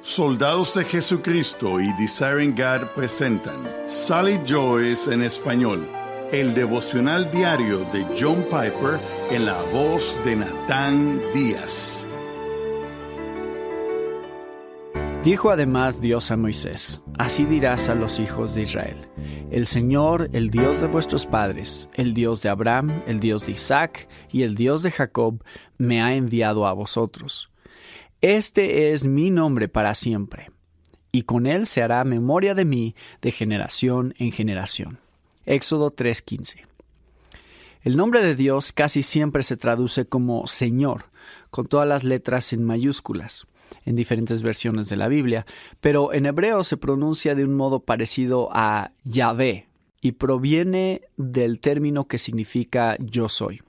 Soldados de Jesucristo y Desiring God presentan Sally Joyce en español, el devocional diario de John Piper en la voz de Natán Díaz. Dijo además Dios a Moisés: así dirás a los hijos de Israel: el Señor, el Dios de vuestros padres, el Dios de Abraham, el Dios de Isaac y el Dios de Jacob, me ha enviado a vosotros. Este es mi nombre para siempre, y con él se hará memoria de mí de generación en generación. Éxodo 3:15. El nombre de Dios casi siempre se traduce como Señor, con todas las letras en mayúsculas, en diferentes versiones de la Biblia, pero en hebreo se pronuncia de un modo parecido a Yahvé, y proviene del término que significa yo soy.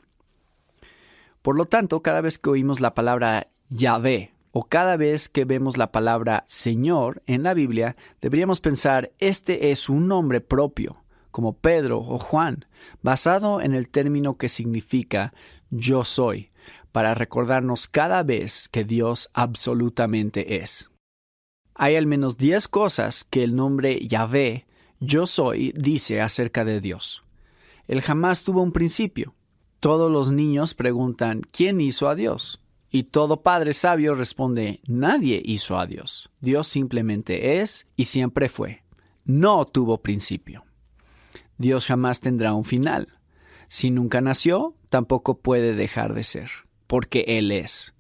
Por lo tanto, cada vez que oímos la palabra Yahvé, o cada vez que vemos la palabra Señor en la Biblia, deberíamos pensar: este es un nombre propio, como Pedro o Juan, basado en el término que significa yo soy, para recordarnos cada vez que Dios absolutamente es. Hay al menos 10 cosas que el nombre Yahvé, yo soy, dice acerca de Dios. Él jamás tuvo un principio. Todos los niños preguntan: ¿quién hizo a Dios? Y todo padre sabio responde: nadie hizo a Dios. Dios simplemente es y siempre fue. No tuvo principio. Dios jamás tendrá un final. Si nunca nació, tampoco puede dejar de ser, porque Él es.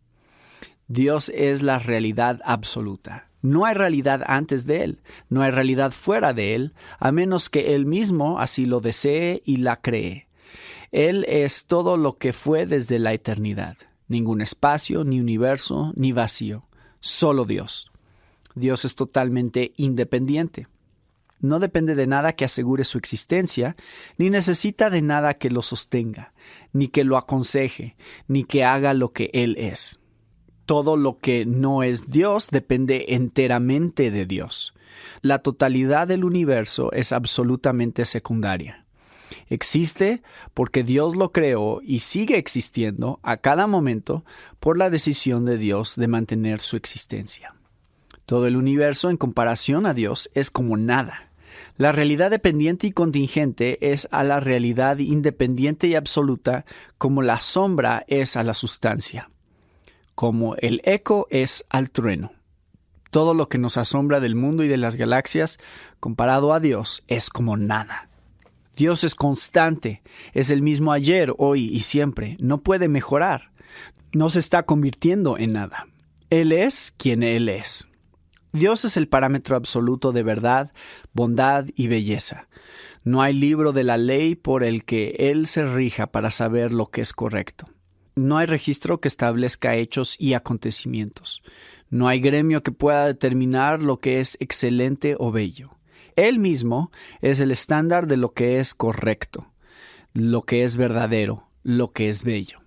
Dios es la realidad absoluta. No hay realidad antes de Él, no hay realidad fuera de Él, a menos que Él mismo así lo desee y la cree. Él es todo lo que fue desde la eternidad. Ningún espacio, ni universo, ni vacío. Solo Dios. Dios es totalmente independiente. No depende de nada que asegure su existencia, ni necesita de nada que lo sostenga, ni que lo aconseje, ni que haga lo que Él es. Todo lo que no es Dios depende enteramente de Dios. La totalidad del universo es absolutamente secundaria. Existe porque Dios lo creó y sigue existiendo a cada momento por la decisión de Dios de mantener su existencia. Todo el universo en comparación a Dios es como nada. La realidad dependiente y contingente es a la realidad independiente y absoluta como la sombra es a la sustancia, como el eco es al trueno. Todo lo que nos asombra del mundo y de las galaxias, comparado a Dios, es como nada. Dios es constante, es el mismo ayer, hoy y siempre. No puede mejorar. No se está convirtiendo en nada. Él es quien Él es. Dios es el parámetro absoluto de verdad, bondad y belleza. No hay libro de la ley por el que Él se rija para saber lo que es correcto. No hay registro que establezca hechos y acontecimientos. No hay gremio que pueda determinar lo que es excelente o bello. Él mismo es el estándar de lo que es correcto, lo que es verdadero, lo que es bello.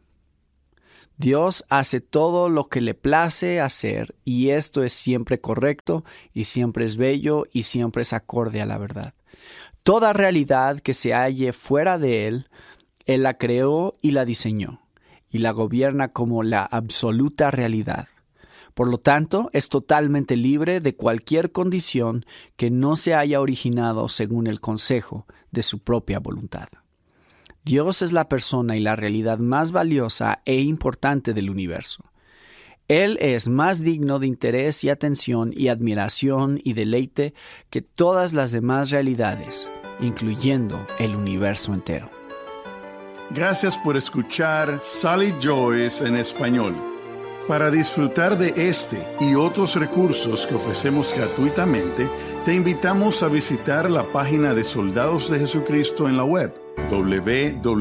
Dios hace todo lo que le place hacer, y esto es siempre correcto, y siempre es bello, y siempre es acorde a la verdad. Toda realidad que se halle fuera de Él, Él la creó y la diseñó, y la gobierna como la absoluta realidad. Por lo tanto, es totalmente libre de cualquier condición que no se haya originado según el consejo de su propia voluntad. Dios es la persona y la realidad más valiosa e importante del universo. Él es más digno de interés y atención y admiración y deleite que todas las demás realidades, incluyendo el universo entero. Gracias por escuchar Sally Joyce en español. Para disfrutar de este y otros recursos que ofrecemos gratuitamente, te invitamos a visitar la página de Soldados de Jesucristo en la web,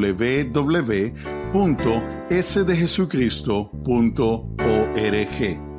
www.sdejesucristo.org.